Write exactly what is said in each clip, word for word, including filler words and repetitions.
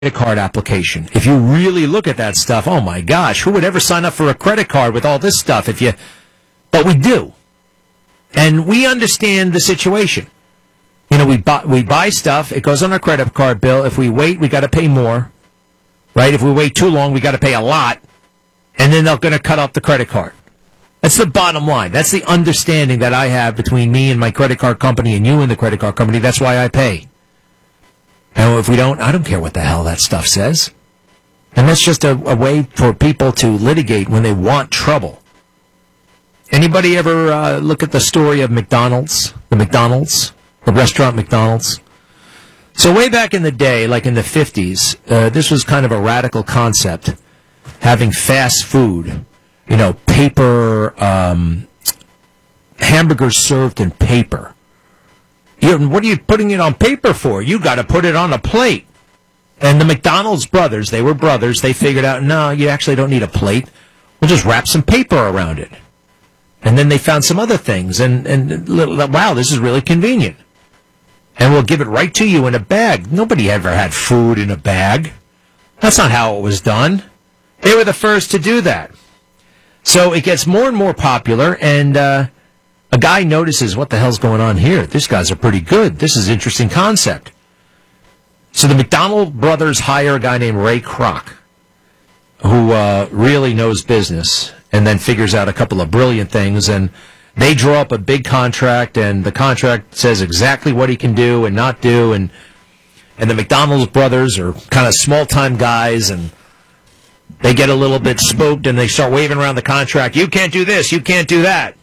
credit card application. If you really look at that stuff, oh my gosh, who would ever sign up for a credit card with all this stuff? If you, but we do, and we understand the situation. You know, we buy we buy stuff. It goes on our credit card bill. If we wait, we got to pay more, right? If we wait too long, we got to pay a lot, and then they're going to cut off the credit card. That's the bottom line. That's the understanding that I have between me and my credit card company and you and the credit card company. That's why I pay. And if we don't, I don't care what the hell that stuff says. And that's just a, a way for people to litigate when they want trouble. Anybody ever uh, look at the story of McDonald's? The McDonald's? The restaurant McDonald's? So way back in the day, like in the fifties, uh, this was kind of a radical concept, having fast food. You know, paper, um, hamburgers served in paper. You, what are you putting it on paper for? You got to put it on a plate. And the McDonald's brothers, they were brothers, they figured out, no, you actually don't need a plate. We'll just wrap some paper around it. And then they found some other things, and, and wow, this is really convenient. And we'll give it right to you in a bag. Nobody ever had food in a bag. That's not how it was done. They were the first to do that. So it gets more and more popular, and uh, a guy notices, what the hell's going on here? These guys are pretty good. This is an interesting concept. So the McDonald brothers hire a guy named Ray Kroc, who uh, really knows business, and then figures out a couple of brilliant things, and they draw up a big contract, and the contract says exactly what he can do and not do, and and the McDonald's brothers are kind of small-time guys, and they get a little bit spooked, and they start waving around the contract. You can't do this. You can't do that.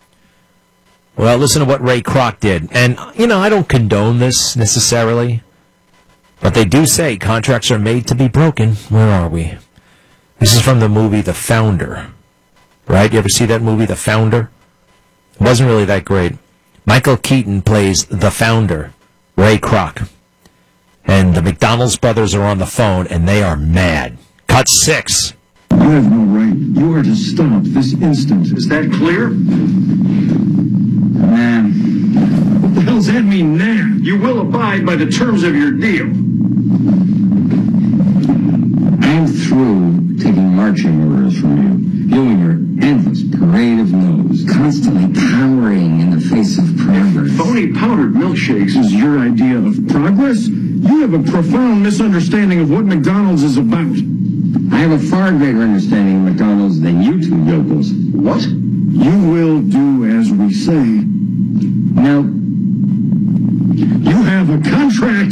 Well, listen to what Ray Kroc did. And, you know, I don't condone this necessarily, but they do say contracts are made to be broken. Where are we? This is from the movie The Founder. Right? You ever see that movie, The Founder? It wasn't really that great. Michael Keaton plays The Founder, Ray Kroc. And the McDonald's brothers are on the phone, and they are mad. Cut six. You have no right. You are to stop this instant. Is that clear? Nah. What the hell's that mean, nah? You will abide by the terms of your deal. I am through taking marching orders from you. You and your endless parade of no's, constantly powering in the face of progress. Phony powdered milkshakes is your idea of progress? You have a profound misunderstanding of what McDonald's is about. I have a far greater understanding of McDonald's than you two yokels. What? You will do as we say. Now, you have a contract.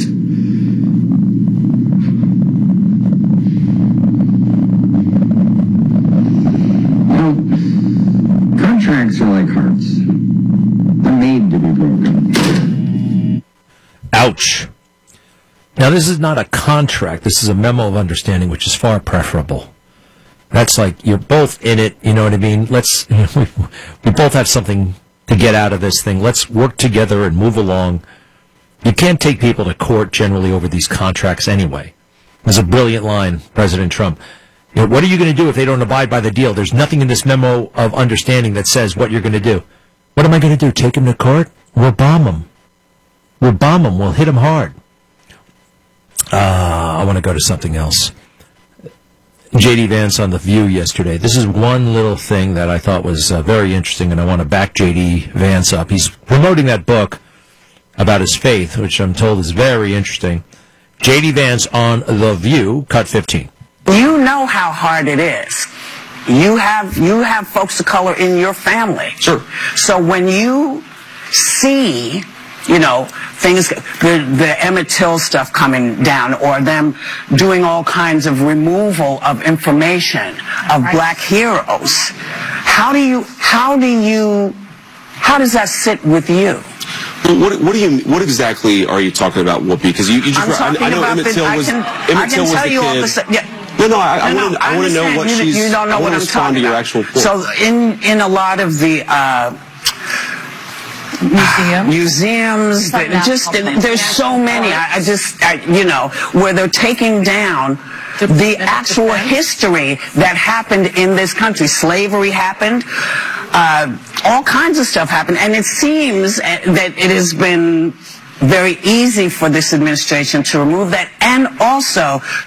Now, contracts are like hearts. They're made to be broken. Ouch. Now, this is not a contract. This is a memo of understanding, which is far preferable. That's like, you're both in it, you know what I mean? Let's, we, we both have something to get out of this thing. Let's work together and move along. You can't take people to court generally over these contracts anyway. There's a brilliant line, President Trump. You know, what are you going to do if they don't abide by the deal? There's nothing in this memo of understanding that says what you're going to do. What am I going to do? Take them to court? We'll bomb them. We'll bomb them. We'll hit them hard. Uh, I want to go to something else. J D. Vance on The View yesterday. This is one little thing that I thought was uh, very interesting, and I want to back J D. Vance up. He's promoting that book about his faith, which I'm told is very interesting. J D. Vance on The View, cut fifteen. You know how hard it is. You have you have folks of color in your family. Sure. So when you see, you know, things, the, the Emmett Till stuff coming down, or them doing all kinds of removal of information of right. black heroes, how do you, how do you, how does that sit with you? Well, what, what do you, what exactly are you talking about, Whoopi? Because you, you just, I'm talking I, I know about Emmett the, Till was, I can, Emmett I Till can was tell the you kid. all the stuff. Yeah. No, no, I, I no, want to. no, I, I want to know what you, she's. You don't know I what I'm respond talking to your about. actual point. So in in a lot of the uh, museums, museums, that just there's so many. I, I just I, you know where they're taking down the actual history that happened in this country. Slavery happened. Uh, all kinds of stuff happened, and it seems that it has been very easy for this administration to remove that, and also